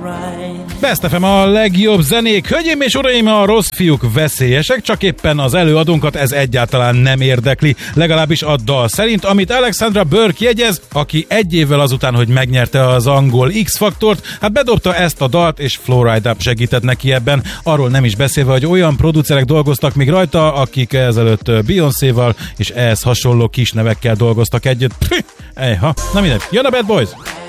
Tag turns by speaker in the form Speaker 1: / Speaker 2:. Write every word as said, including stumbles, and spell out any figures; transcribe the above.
Speaker 1: Best ef em a legjobb zenék. Hölgyeim és uraim, a rossz fiúk veszélyesek, csak éppen az előadónkat ez egyáltalán nem érdekli. Legalábbis a dal szerint, amit Alexandra Burke jegyez, aki egy évvel azután, hogy megnyerte az angol X-faktort, hát bedobta ezt a dalt, és Flowride Up segített neki ebben. Arról nem is beszélve, hogy olyan producerek dolgoztak még rajta, akik ezelőtt Beyoncéval és ehhez hasonló kis nevekkel dolgoztak együtt. Ejha, na mindegy, jön a Bad Boys!